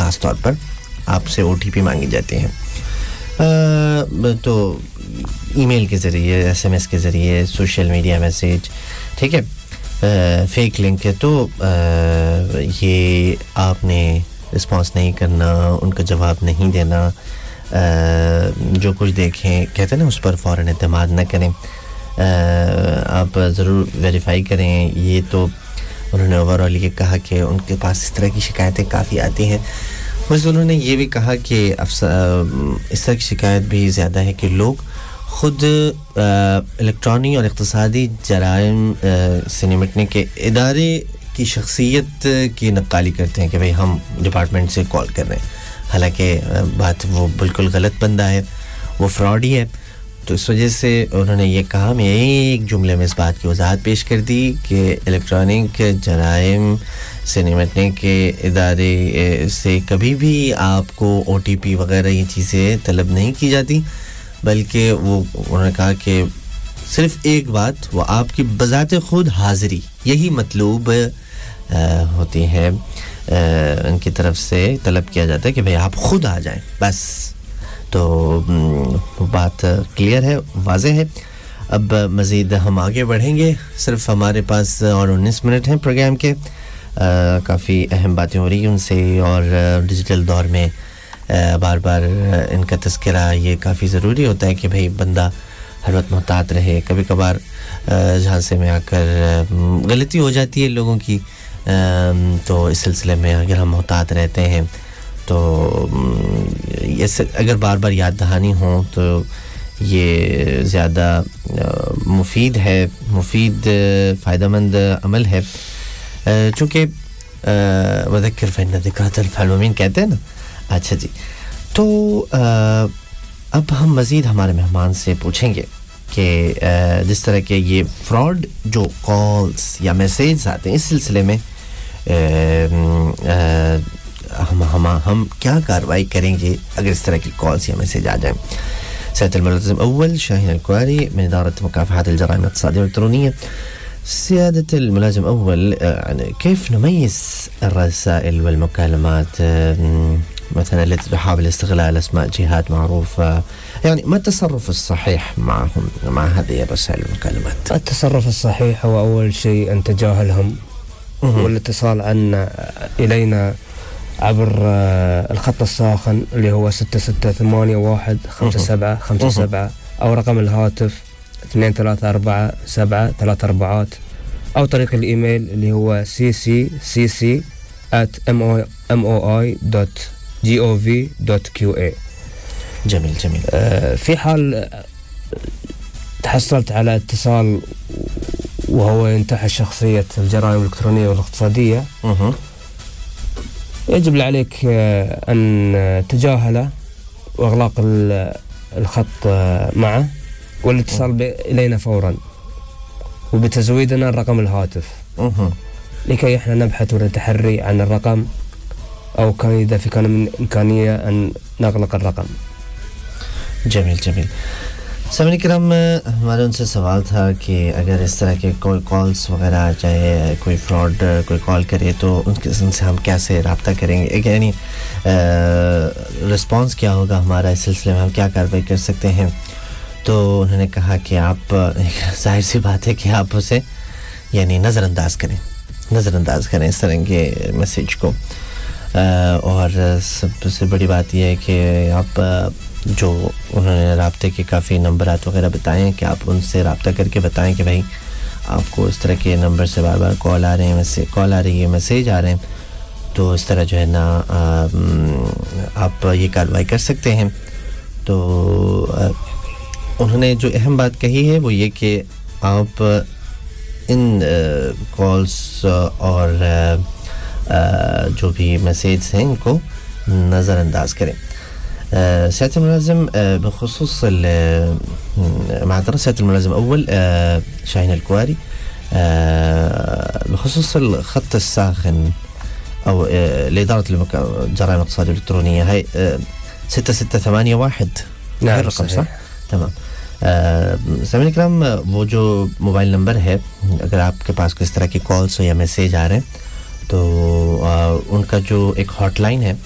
ख़ास तौर पर आपसे OTP मांगी जाती हैं तो ईमेल के ज़रिए SMS के ज़रिए सोशल मीडिया मैसेज ठीक है फेक लिंक है तो ये आपने रिस्पांस नहीं करना उनका जवाब नहीं देना जो कुछ देखें कहते हैं ना उस पर फ़ौरन एतमाद न करें आप ज़रूर वेरीफाई करें ये तो उन्होंने ओवरऑल ये कहा कि उनके पास इस तरह की शिकायतें काफ़ी आती हैं बस उन्होंने ये भी कहा कि इस तरह की शिकायत भी ज़्यादा है कि लोग खुद इलेक्ट्रॉनी और इक़्तिसादी जराइम से निपटने के इदारे की शख्सियत की नक्काली करते हैं कि भाई हम डिपार्टमेंट से कॉल कर रहे हैं हालांकि बात वो बिल्कुल गलत बंदा है वो फ्रॉड ही है तो इस वजह से उन्होंने ये कहा मैं एक जुमले में इस बात की वजाहत पेश कर दी कि इलेक्ट्रॉनिक जराइम से निपटने के इदारे से कभी भी आपको OTP वगैरह ये चीज़ें तलब नहीं की जाती बल्कि वो उन्होंने कहा कि सिर्फ एक बात वो आपकी बज़ाते खुद हाज़िरी यही मतलूब होती है उनकी तरफ से तलब किया जाता है कि भाई आप खुद आ जाएं बस तो बात क्लियर है वाज़ेह है अब मज़ीद हम आगे बढ़ेंगे सिर्फ हमारे पास और 19 मिनट हैं प्रोग्राम के काफ़ी अहम बातें हो रही हैं उनसे और डिजिटल दौर में बार-बार इनका तज़किरा ये काफ़ी ज़रूरी होता है कि भाई बंदा हर वक्त मुहतात रहे कभी-कभार झांसे में आकर गलती हो जाती है लोगों की तो इस सिलसिले में अगर हम मुहतात रहते हैं तो ये अगर बार-बार याद दहानी हो तो ये ज़्यादा मुफीद है मुफीद फ़ायदेमंद अमल है चूँकि वज़क्किर फ़इन्न ज़िक्रा तंफ़अुल मुमिनीन कहते हैं ना अच्छा जी तो अब हम मज़ीद हमारे मेहमान से पूछेंगे कि जिस तरह के ये फ्रॉड जो कॉल्स या मैसेज आते हैं इस सिलसिले में हम क्या कार्रवाई करेंगे अगर इस तरह की कॉल्स या मैसेज आ जाएं سيادة الملازم الأول شاهين الكواري من إدارة مكافحة الجرائم الاقتصادية والإلكترونية سيادة الملازم الأول يعني كيف نميز الرسائل والمكالمات مثلا التي تحاول استغلال أسماء جهات معروفة يعني ما التصرف الصحيح معهم مع هذه الرسائل والمكالمات التصرف الصحيح هو أول شيء أن نتجاهلهم والاتصال إلينا عبر الخط الساخن اللي هو 66815757 أو رقم الهاتف 2347 أو طريق الإيميل اللي هو ccc@moi.gov.qa جميل في حال تحصلت على اتصال وهو ينتحل شخصية الجرائم الإلكترونية والاقتصادية يجب عليك أن تجاهله وإغلاق الخط معه والاتصال إلينا فورا وبتزويدنا الرقم الهاتف لكي احنا نبحث ونتحري عن الرقم أو إذا كان من إمكانية أن نغلق الرقم جميل سامعین کرام ہمارا ان سے سوال تھا کہ اگر اس طرح کے کوئی کالز وغیرہ آ جائے کوئی فراڈ کوئی کال کرے تو ان سے ہم کیسے رابطہ کریں گے یعنی رسپانس کیا ہوگا ہمارا اس سلسلے میں ہم کیا کارروائی کر سکتے ہیں تو انہوں نے کہا کہ آپ ظاہر سی بات ہے کہ آپ اسے یعنی نظر انداز کریں اس طرح کے میسیج کو اور سب سے بڑی بات یہ ہے کہ آپ جو انہوں نے رابطے کے کافی نمبرات وغیرہ بتائے ہیں کہ آپ ان سے رابطہ کر کے بتائیں کہ بھائی آپ کو اس طرح کے نمبر سے بار بار کال آ رہی ہے میسیج آ رہے ہیں تو اس طرح جو ہے نا آپ یہ کارروائی کر سکتے ہیں تو انہوں نے جو اہم بات کہی ہے وہ یہ کہ آپ ان کالز اور جو بھی میسیج ہیں ان کو نظر انداز کریں سيادة الملازم بخصوص معذرة سيادة الملازم أول شاهين الكواري بخصوص الخط الساخن أو لإدارة الجرائم الاقتصادية الإلكترونية هاي 6681 نعم الرقم صح؟ تمام سامعین کرام وہ جو موبائل نمبر ہے اگر آپ کے پاس کس طرح کی کالز ہو یا میسیج آ رہے ہیں تو ان کا جو ایک ہاٹ لائن ہے